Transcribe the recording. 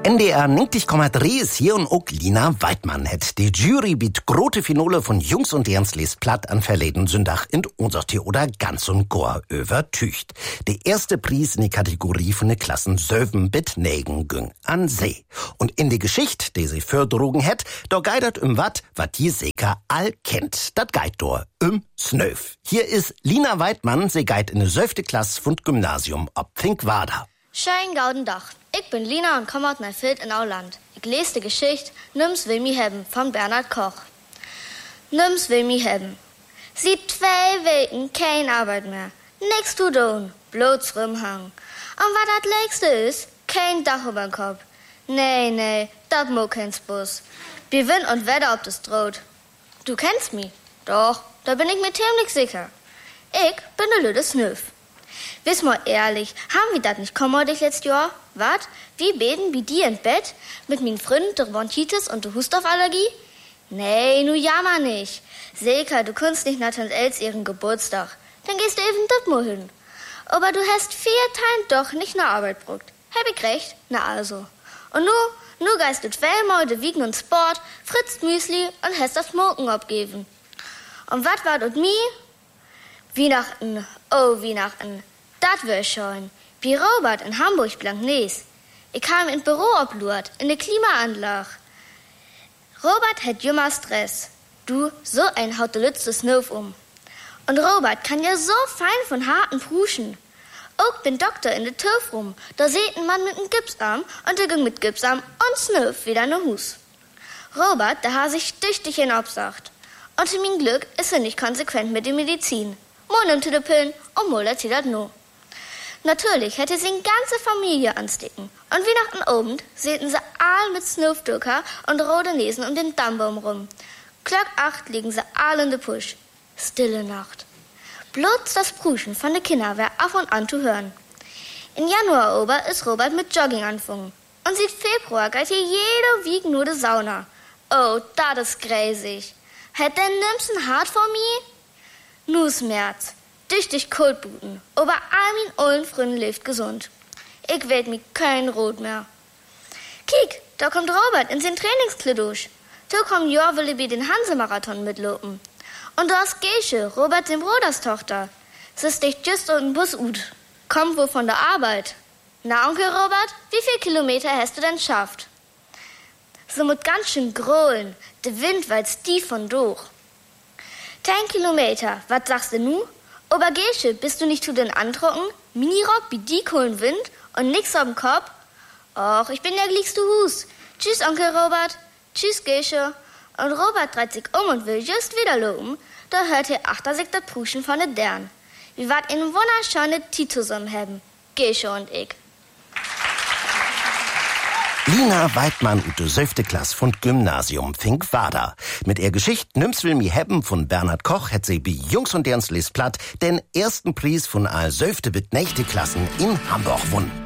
NDR 90,3 ist hier und auch Lina Weidmann hat die Jury bietet grote Finale von Jungs und Ernst les Platt an verleden Sonntag in unser Theater ganz und gar übertücht. Der erste Preis in die Kategorie von der Klassen 7 bis 9 ging an See. Und in die Geschichte, die sie fördrogen hat, da geidert wat die Seker all kennt. Dat geit do Snöf. Hier ist Lina Weidmann, sie geit in der 12. Klasse von Gymnasium ob Finkwada. Schönen gauden Dach. Ich bin Lina und komme aus Neufield in Auland. Ich lese die Geschichte Nimm's will mi hebben von Bernhard Koch. Nimm's will mi hebben. Sieht 2 Wochen kein Arbeit mehr. Nix zu tun, bloß rumhangen. Und was das Lägste ist, kein Dach über den Kopf. Nee, das mo keins Bus. Wie Wind und Wetter ob das droht. Du kennst mich? Doch, da bin ich mir ziemlich sicher. Ich bin der Lüde Snöf. Wiss mal ehrlich, haben wir das nicht kommodisch letztes Jahr? Wat? Wie beten wie die im Bett? Mit meinen Freunden der Bronchitis und der Hustofallergie? Nee, nu jammer nicht. Seka, du kannst nicht nach Els ihren Geburtstag. Dann gehst du eben dort mal hin. Aber du hast 4 Tage doch nicht nach Arbeit bruckt. Hab ich recht? Na also. Und nu geist du 2 Mal de Wiegen und Sport, fritzt Müsli und hast das Smoken abgeben. Und wat war dort mi? Weihnachten, oh Weihnachten. Dat wär schon. Wie Robert in Hamburg Blanknees. Ich kam in Büro oblurt, in de Klimaanlage. Robert hat jümmer Stress. Du, so ein haut de Lütze Snöf um. Und Robert kann ja so fein von harten Pruschen. Auch bin Doktor in de Türf rum. Da seht ein Mann mit nem Gipsarm und der ging mit Gipsarm und Snöf wieder ne Hus. Robert, der ha sich tüchtig in Obsacht. Und zu mein Glück ist er nicht konsequent mit der Medizin. Mal nimmt er de Pillen und mal erzählt no. Natürlich hätte sie eine ganze Familie anstecken. Und wie nach Abend sehten sie all mit Snöfdöcker und rote Nesen um den Dammbaum rum. Klock 8 liegen sie all in de Pusch. Stille Nacht. Bloß das Pruschen von den Kindern wär ab und an zu hören. In Januar ober ist Robert mit Jogging anfangen. Und seit Februar geht hier jede Wieg nur de Sauna. Oh, dat is gräsig. Hätt denn nimm's hart vor mir? Nus März. Tüchtig Kultbuten. Aber all min ollen Fründen lebt gesund. Ich werd mi kein Rot mehr. Kiek, da kommt Robert in sein Trainingskledusch. Da kommt ja will ich den Hanse-Marathon mitlopen. Und da ist Gesche, Robert dem Broders Tochter. Sie ist dich just und Bus ut. Kommt wohl von der Arbeit. Na, Onkel Robert, wie viel Kilometer hast du denn schafft? So mit ganz schön grollen. Der Wind weil's tief von durch. 10 Kilometer, was sagst du nu? Aber Gesche, bist du nicht zu den Androcken? Minirock wie die kohlen Wind und nix am Kopf? Och, ich bin ja gliegste Hus. Tschüss, Onkel Robert. Tschüss, Gesche. Und Robert dreht sich um und will just wieder loben. Da hört ihr achter sich das Pruschen von den Dern. Wir wart in wunderschöne Tit zusammen haben. Gesche und ich. Lina Weidmann und die 12. Klasse von Gymnasium Finkwada. Mit ihr Geschichte Nimm's will mi hebben von Bernhard Koch hat sie bei Jungs und Ernst les Platt den ersten Preis von all 12. bis 9. Klassen in Hamburg gewonnen.